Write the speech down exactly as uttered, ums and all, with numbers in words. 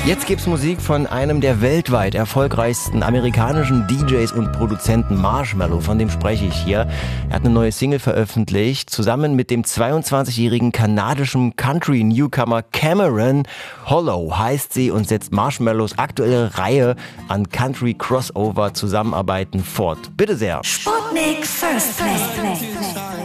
Jetzt gibt's Musik von einem der weltweit erfolgreichsten amerikanischen D Js und Produzenten, Marshmello, von dem spreche ich hier. Er hat eine neue Single veröffentlicht, zusammen mit dem zweiundzwanzigjährigen kanadischen Country-Newcomer Cameron. Hollow heißt sie und setzt Marshmellos aktuelle Reihe an Country-Crossover-Zusammenarbeiten fort. Bitte sehr. Sputnik First Play.